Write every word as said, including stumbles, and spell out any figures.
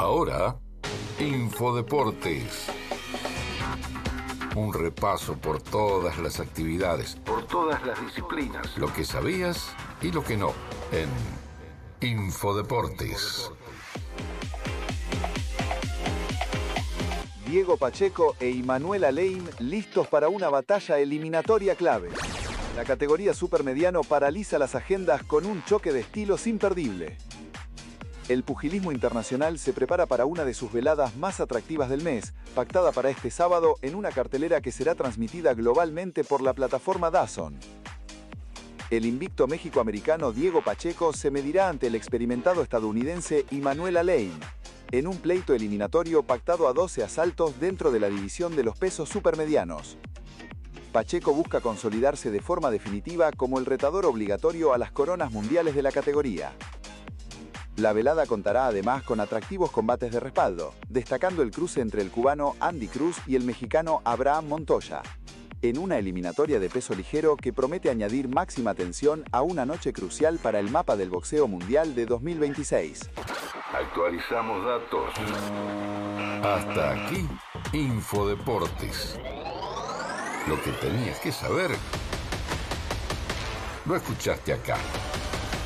Ahora, Infodeportes. Un repaso por todas las actividades, por todas las disciplinas, lo que sabías y lo que no, en Infodeportes. Diego Pacheco e Immanuel Alein listos para una batalla eliminatoria clave. La categoría supermediano paraliza las agendas con un choque de estilos imperdible. El pugilismo internacional se prepara para una de sus veladas más atractivas del mes, pactada para este sábado en una cartelera que será transmitida globalmente por la plataforma DAZN. El invicto méxico-americano Diego Pacheco se medirá ante el experimentado estadounidense Immanuel Alein, en un pleito eliminatorio pactado a doce asaltos dentro de la división de los pesos supermedianos. Pacheco busca consolidarse de forma definitiva como el retador obligatorio a las coronas mundiales de la categoría. La velada contará además con atractivos combates de respaldo, destacando el cruce entre el cubano Andy Cruz y el mexicano Abraham Montoya, en una eliminatoria de peso ligero que promete añadir máxima tensión a una noche crucial para el mapa del boxeo mundial de dos mil veintiséis. Actualizamos datos. Hasta aquí, Infodeportes. Lo que tenías que saber, lo escuchaste acá.